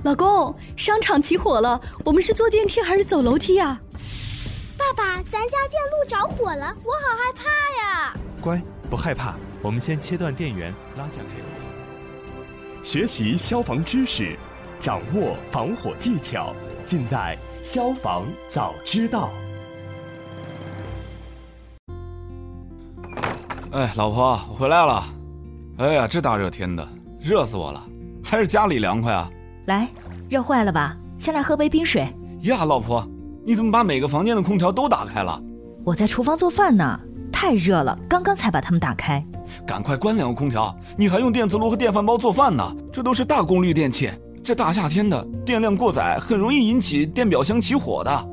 老公，商场起火了，我们是坐电梯还是走楼梯啊？ 爸爸，咱家电路着火了，我好害怕呀！ 乖，不害怕，我们先切断电源，拉下配合。 学习消防知识，掌握防火技巧，尽在消防早知道。 哎，老婆，我回来了。哎呀，这大热天的，热死我了，还是家里凉快啊。 来，热坏了吧？先来喝杯冰水。 呀，老婆，你怎么把每个房间的空调都打开了？ 我在厨房做饭呢，太热了，刚刚才把它们打开。 赶快关两个空调，你还用电磁炉和电饭煲做饭呢，这都是大功率电器，这大夏天的电量过载很容易引起电表箱起火的。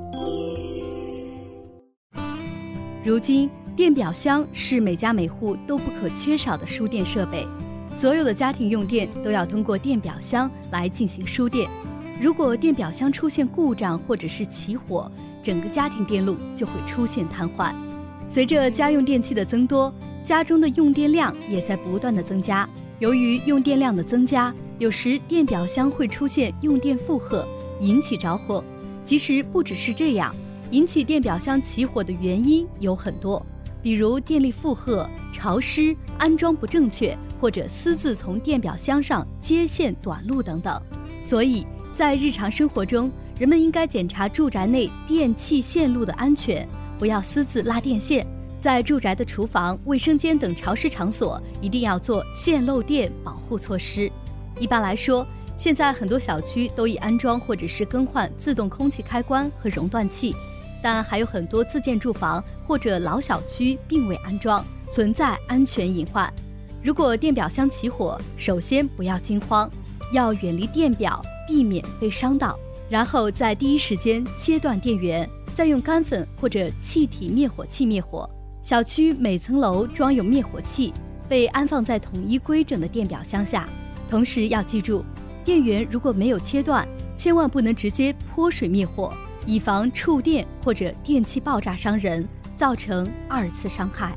如今电表箱是每家每户都不可缺少的输电设备，所有的家庭用电都要通过电表箱来进行输电。如果电表箱出现故障或者是起火，整个家庭电路就会出现瘫痪。随着家用电器的增多，家中的用电量也在不断的增加。由于用电量的增加，有时电表箱会出现用电负荷，引起着火。其实不只是这样，引起电表箱起火的原因有很多，比如电力负荷、潮湿、安装不正确，或者私自从电表箱上接线短路等等。所以在日常生活中，人们应该检查住宅内电气线路的安全，不要私自拉电线。在住宅的厨房、卫生间等潮湿场所，一定要做线漏电保护措施。一般来说，现在很多小区都已安装或者是更换自动空气开关和熔断器，但还有很多自建住房或者老小区并未安装，存在安全隐患。如果电表箱起火，首先不要惊慌，要远离电表，避免被伤到，然后在第一时间切断电源，再用干粉或者气体灭火器灭火。小区每层楼装有灭火器，被安放在统一规整的电表箱下。同时要记住，电源如果没有切断，千万不能直接泼水灭火，以防触电或者电器爆炸伤人，造成2次伤害。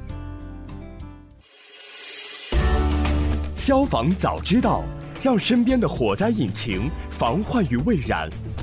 消防早知道，让身边的火灾引擎防患于未然。